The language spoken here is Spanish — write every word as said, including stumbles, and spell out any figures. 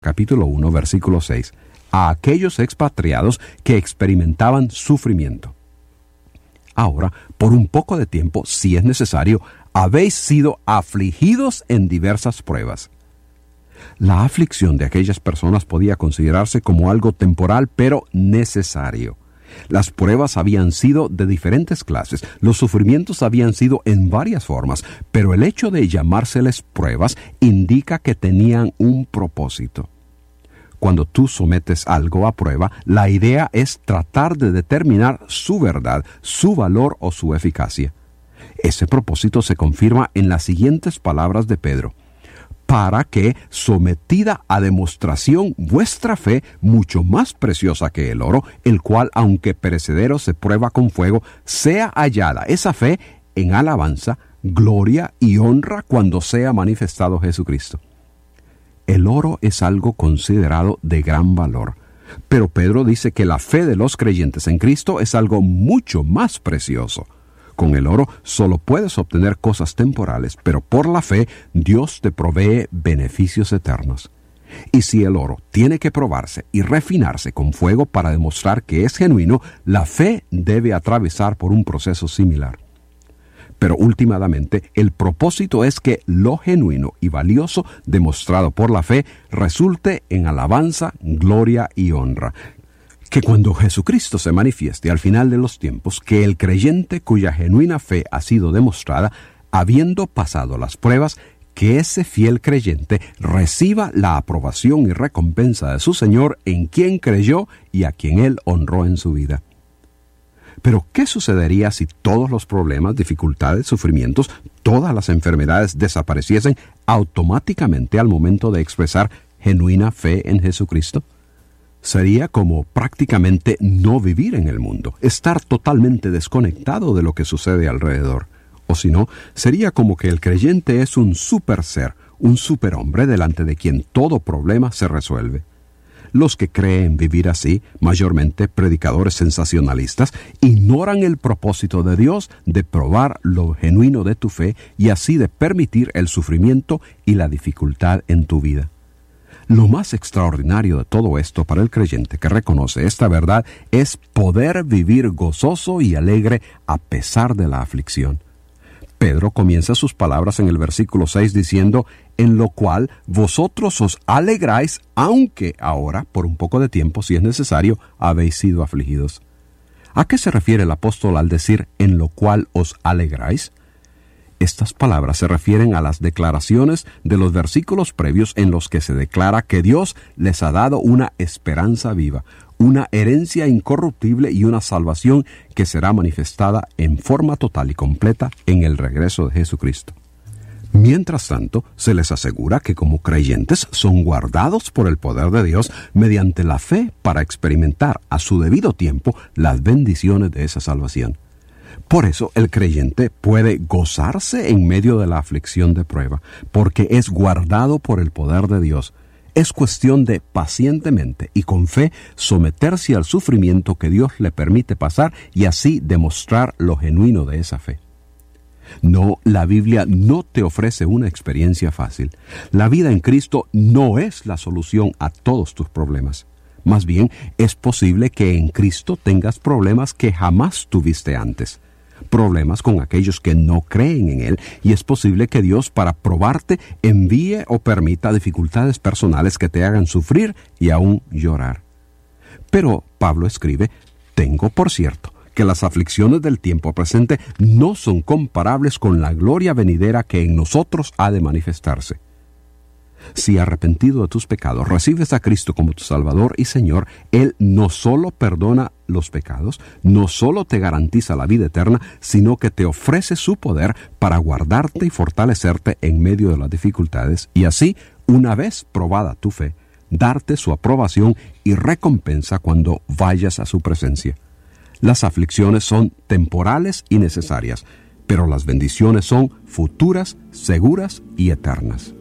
capítulo uno, versículo seis, a aquellos expatriados que experimentaban sufrimiento. Ahora, por un poco de tiempo, si es necesario, habéis sido afligidos en diversas pruebas. La aflicción de aquellas personas podía considerarse como algo temporal, pero necesario. Las pruebas habían sido de diferentes clases, los sufrimientos habían sido en varias formas, pero el hecho de llamárseles pruebas indica que tenían un propósito. Cuando tú sometes algo a prueba, la idea es tratar de determinar su verdad, su valor o su eficacia. Ese propósito se confirma en las siguientes palabras de Pedro: para que, sometida a demostración, vuestra fe, mucho más preciosa que el oro, el cual, aunque perecedero, se prueba con fuego, sea hallada esa fe en alabanza, gloria y honra cuando sea manifestado Jesucristo. El oro es algo considerado de gran valor, pero Pedro dice que la fe de los creyentes en Cristo es algo mucho más precioso. Con el oro solo puedes obtener cosas temporales, pero por la fe Dios te provee beneficios eternos. Y si el oro tiene que probarse y refinarse con fuego para demostrar que es genuino, la fe debe atravesar por un proceso similar. Pero últimamente el propósito es que lo genuino y valioso demostrado por la fe resulte en alabanza, gloria y honra. Que cuando Jesucristo se manifieste al final de los tiempos, que el creyente cuya genuina fe ha sido demostrada, habiendo pasado las pruebas, que ese fiel creyente reciba la aprobación y recompensa de su Señor en quien creyó y a quien Él honró en su vida. Pero, ¿qué sucedería si todos los problemas, dificultades, sufrimientos, todas las enfermedades desapareciesen automáticamente al momento de expresar genuina fe en Jesucristo? Sería como prácticamente no vivir en el mundo, estar totalmente desconectado de lo que sucede alrededor. O si no, sería como que el creyente es un super ser, un superhombre delante de quien todo problema se resuelve. Los que creen vivir así, mayormente predicadores sensacionalistas, ignoran el propósito de Dios de probar lo genuino de tu fe y así de permitir el sufrimiento y la dificultad en tu vida. Lo más extraordinario de todo esto para el creyente que reconoce esta verdad es poder vivir gozoso y alegre a pesar de la aflicción. Pedro comienza sus palabras en el versículo seis diciendo: en lo cual vosotros os alegráis, aunque ahora, por un poco de tiempo, si es necesario, habéis sido afligidos. ¿A qué se refiere el apóstol al decir en lo cual os alegráis? Estas palabras se refieren a las declaraciones de los versículos previos en los que se declara que Dios les ha dado una esperanza viva, una herencia incorruptible y una salvación que será manifestada en forma total y completa en el regreso de Jesucristo. Mientras tanto, se les asegura que como creyentes son guardados por el poder de Dios mediante la fe para experimentar a su debido tiempo las bendiciones de esa salvación. Por eso el creyente puede gozarse en medio de la aflicción de prueba, porque es guardado por el poder de Dios. Es cuestión de pacientemente y con fe someterse al sufrimiento que Dios le permite pasar y así demostrar lo genuino de esa fe. No, la Biblia no te ofrece una experiencia fácil. La vida en Cristo no es la solución a todos tus problemas. Más bien, es posible que en Cristo tengas problemas que jamás tuviste antes. Problemas con aquellos que no creen en Él, y es posible que Dios, para probarte, envíe o permita dificultades personales que te hagan sufrir y aún llorar. Pero Pablo escribe: tengo por cierto que las aflicciones del tiempo presente no son comparables con la gloria venidera que en nosotros ha de manifestarse. Si arrepentido de tus pecados recibes a Cristo como tu Salvador y Señor, Él no solo perdona los pecados, no solo te garantiza la vida eterna, sino que te ofrece su poder para guardarte y fortalecerte en medio de las dificultades y así, una vez probada tu fe, darte su aprobación y recompensa cuando vayas a su presencia. Las aflicciones son temporales y necesarias, pero las bendiciones son futuras, seguras y eternas.